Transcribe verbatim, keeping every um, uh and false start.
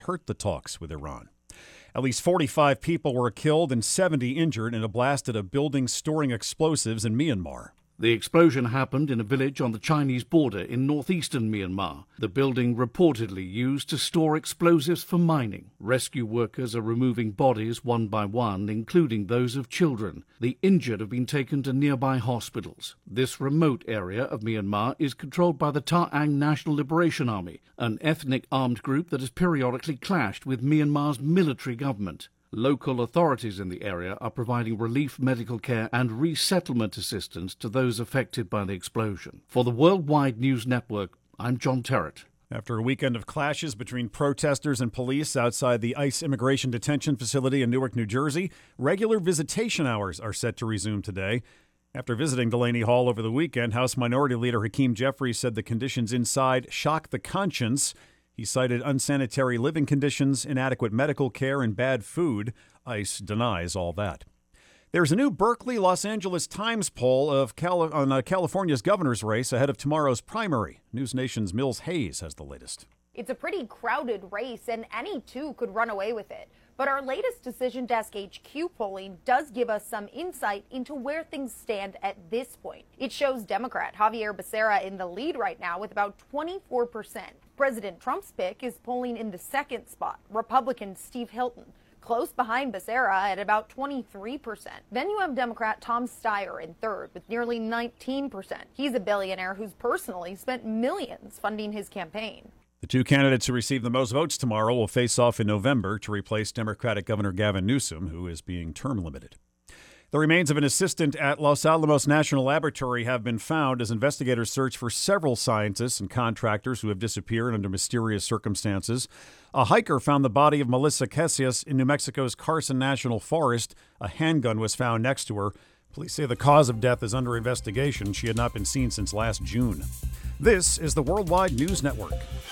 hurt the talks with Iran. At least forty-five people were killed and seventy injured in a blast at a building storing explosives in Myanmar. The explosion happened in a village on the Chinese border in northeastern Myanmar. The building reportedly used to store explosives for mining. Rescue workers are removing bodies one by one, including those of children. The injured have been taken to nearby hospitals. This remote area of Myanmar is controlled by the Ta Ang National Liberation Army, an ethnic armed group that has periodically clashed with Myanmar's military government. Local authorities in the area are providing relief medical care and resettlement assistance to those affected by the explosion. For the Worldwide News Network, I'm John Terrett. After a weekend of clashes between protesters and police outside the ICE immigration detention facility in Newark, New Jersey, regular visitation hours are set to resume today. After visiting Delaney Hall over the weekend, House Minority Leader Hakeem Jeffries said the conditions inside shock the conscience. He cited unsanitary living conditions, inadequate medical care, and bad food. ICE denies all that. There's a new Berkeley Los Angeles Times poll of Cali- on uh, California's governor's race ahead of tomorrow's primary. News Nation's Mills Hayes has the latest. It's a pretty crowded race, and any two could run away with it. But our latest Decision Desk H Q polling does give us some insight into where things stand at this point. It shows Democrat Javier Becerra in the lead right now with about twenty-four percent. President Trump's pick is polling in the second spot, Republican Steve Hilton, close behind Becerra at about twenty-three percent. Then you have Democrat Tom Steyer in third with nearly nineteen percent. He's a billionaire who's personally spent millions funding his campaign. The two candidates who receive the most votes tomorrow will face off in November to replace Democratic Governor Gavin Newsom, who is being term limited. The remains of an assistant at Los Alamos National Laboratory have been found as investigators search for several scientists and contractors who have disappeared under mysterious circumstances. A hiker found the body of Melissa Casillas in New Mexico's Carson National Forest. A handgun was found next to her. Police say the cause of death is under investigation. She had not been seen since last June. This is the Worldwide News Network.